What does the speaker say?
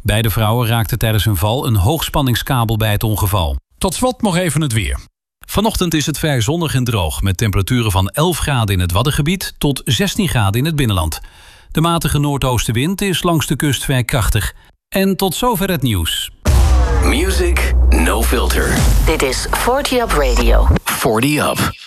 Beide vrouwen raakten tijdens een val een hoogspanningskabel bij het ongeval. Tot slot nog even het weer. Vanochtend is het vrij zonnig en droog, met temperaturen van 11 graden in het Waddengebied tot 16 graden in het binnenland. De matige noordoostenwind is langs de kust vrij krachtig. En tot zover het nieuws. Music, no filter. Dit is 40 Up Radio. 40 Up.